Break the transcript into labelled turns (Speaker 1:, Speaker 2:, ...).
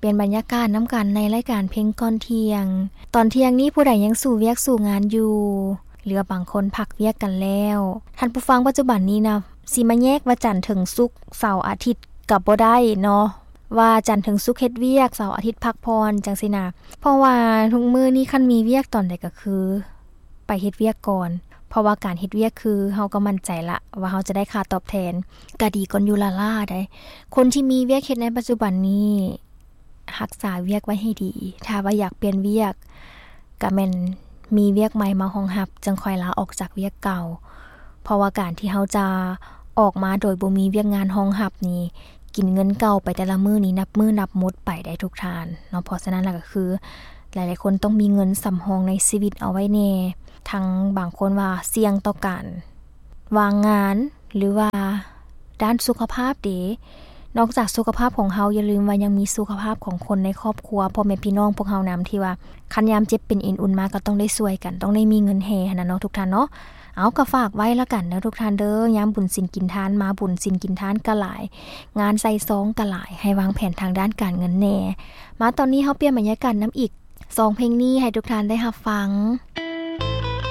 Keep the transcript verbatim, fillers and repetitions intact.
Speaker 1: เป็นบรรยากาศน้ำกันในรายการเพลงก่อนเที่ยงตอนเที่ยงนี้ผู้ใดยังสู่เวียกสู่งานอยู่หรือบางคนพักเวียกกันแล้วท่านผู้ฟังปัจจุบันนี้นะสิมาแยกว่าจันทร์ถึงศุกร์เสาร์อาทิตย์ก็บ่ได้เนาะว่าจันทร์ถึงศุกร์เฮ็ดเวียกเสาร์อาทิตย์พักพรจังซี่นะเพราะว่าทุกมื้อนี้คันมีเวียกตอนใดก็คือไปเฮ็ดเวียกก่อนเพราะว่าการเฮ็ดเวียกคือเฮาก็มั่นใจละว่าเฮาจะได้ค่าตอบแทนก็ดีก่อนอยู่ละล่าได้คนที่มีเวียกเฮ็ดในปัจจุบันนี้รักษาเวียกไว้ให้ดีถ้าว่าอยากเปลี่ยนเวียกก็แม่นมีเวียกใหม่มารองรับจังค่อยลาออกจากเวียกเก่าเพราะว่าการที่เฮาจะออกมาโดยบ่มีเวียกงานรองรับนี่กินเงินเก่าไปแต่ละมื้อนี้นับมื้อนับมดไปได้ทุกทานเนาะเพราะฉะนั้นแล้วก็คือหลายๆคนต้องมีเงินสำรองในชีวิตเอาไว้แน่ทั้งบางคนว่าเสี่ยงต่อการวางงานหรือว่าด้านสุขภาพเดะนอกจากสุขภาพของเฮาอย่าลืมว่ายังมีสุขภาพของคนในครอบครัวพ่อแม่พี่น้องพวกเฮานำที่ว่าคันยามเจ็บเป็นเอ็นอุ่นมาก็ต้องได้ช่วยกันต้องได้มีเงินแห่หั่นน่ะเนาะทุกท่านเนาะเอาก็ฝากไว้ละกันเด้อทุกท่านเด้อยามบุญศีลกินทานมาบุญศีลกินทานก็หลายงานใส่ซองก็หลายให้วางแผนทางด้านการเงินแน่มาตอนนี้เฮาเปลี่ยนบรรยากาศนำอีกสองเพลงนี้ให้ทุกท่านได้รับฟัง